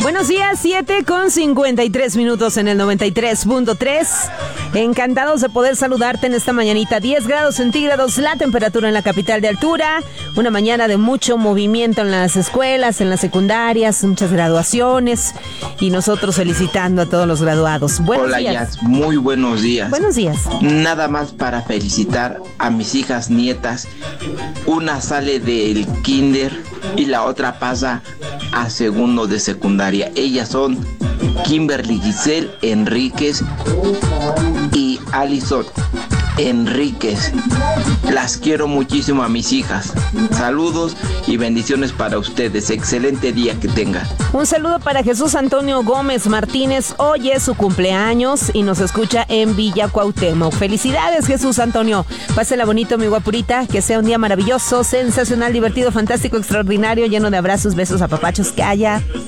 Buenos días, 7:53 en el 93.3. Encantados de poder saludarte en esta mañanita. 10 grados centígrados la temperatura en la capital de altura. Una mañana de mucho movimiento en las escuelas, en las secundarias, muchas graduaciones. Y nosotros felicitando a todos los graduados. Buenos días. Hola, Jazz, muy buenos días. Buenos días. Nada más para felicitar a mis hijas nietas. Una sale del kinder y la otra pasa a segundo de secundaria. Ellas son Kimberly Giselle Enríquez y Alison Enríquez. Las quiero muchísimo a mis hijas. Saludos y bendiciones para ustedes. Excelente día que tengan. Un saludo para Jesús Antonio Gómez Martínez. Hoy es su cumpleaños y nos escucha en Villa Cuauhtémoc. Felicidades, Jesús Antonio. Pásela bonito, mi guapurita. Que sea un día maravilloso, sensacional, divertido, fantástico, extraordinario, lleno de abrazos, besos, apapachos, que haya